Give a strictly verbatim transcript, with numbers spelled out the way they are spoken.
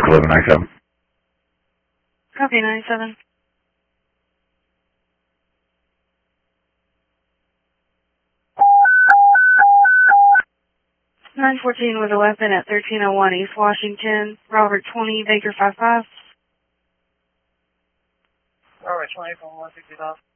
eleven ninety-seven. Copy, ninety-seven. nine fourteen with a weapon at thirteen oh one East Washington, Robert twenty, Baker five five. Robert twenty from one sixty-five.